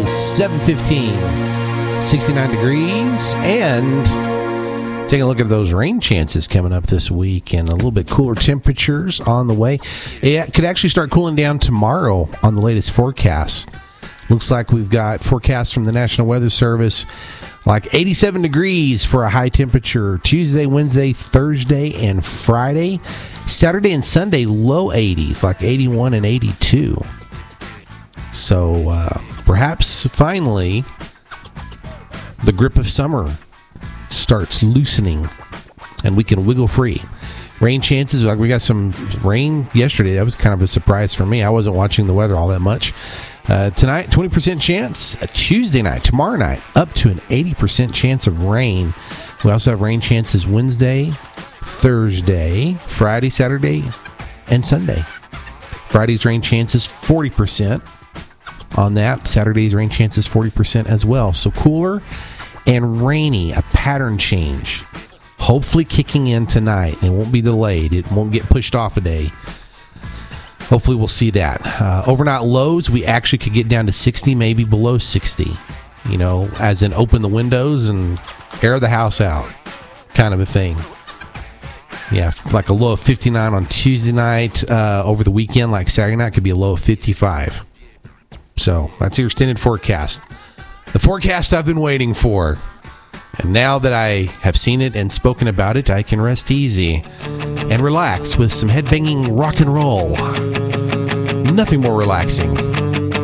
7:15. 69 degrees, and taking a look at those rain chances coming up this week, and a little bit cooler temperatures on the way. It could actually start cooling down tomorrow on the latest forecast. Looks like we've got forecasts from the National Weather Service like 87 degrees for a high temperature Tuesday, Wednesday, Thursday, and Friday. Saturday and Sunday, low 80s, like 81 and 82. So perhaps finally the grip of summer starts loosening and we can wiggle free. Rain chances, like we got some rain yesterday. That was kind of a surprise for me. I wasn't watching the weather all that much. Tonight, 20% chance. Tuesday night, tomorrow night, up to an 80% chance of rain. We also have rain chances Wednesday, Thursday, Friday, Saturday, and Sunday. Friday's rain chances 40% on that. Saturday's rain chances 40% as well. So cooler and rainy, a pattern change. Hopefully kicking in tonight. It won't be delayed. It won't get pushed off a day. Hopefully we'll see that. Overnight lows, we actually could get down to 60, maybe below 60. You know, as in open the windows and air the house out kind of a thing. Yeah, like a low of 59 on Tuesday night. Over the weekend, like Saturday night, could be a low of 55. So that's your extended forecast. The forecast I've been waiting for. And now that I have seen it and spoken about it, I can rest easy and relax with some headbanging rock and roll. Nothing more relaxing